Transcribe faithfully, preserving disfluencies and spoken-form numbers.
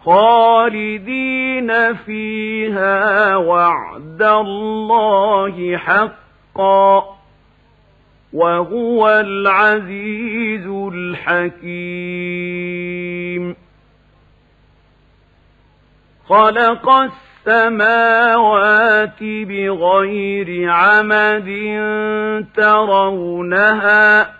خالدين فيها وعد الله حقا وهو العزيز الحكيم خلق السماوات بغير عمد ترونها